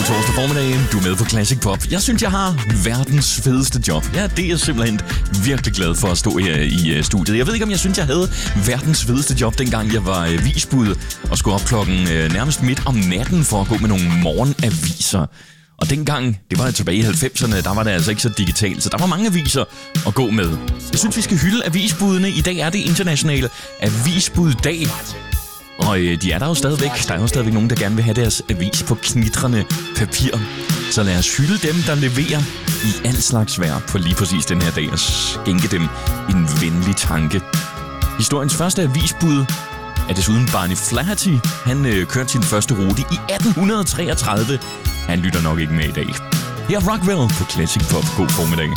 torsdag formiddag. Du er med på Classic Pop. Jeg synes, jeg har verdens fedeste job. Ja, det er jeg simpelthen virkelig glad for at stå her i studiet. Jeg ved ikke, om jeg synes, jeg havde verdens fedeste job, dengang jeg var avisbud og skulle op klokken nærmest midt om natten for at gå med nogle morgenaviser. Og dengang, det var tilbage i 90'erne, der var det altså ikke så digitalt, så der var mange aviser at gå med. Jeg synes, vi skal hylde avisbudene. I dag er det internationale avisbuddag. Og de er der jo stadigvæk. Der er jo stadigvæk nogen, der gerne vil have deres avis på knitrende papir. Så lad os hylde dem, der leverer i alt slags vejr på lige præcis den her dag, og skænke dem en venlig tanke. Historiens første avisbud er desuden Barney Flaherty. Han kørte sin første rute i 1833. Han lytter nok ikke med i dag. Her er Rockwell på Classic Pop. God formiddag.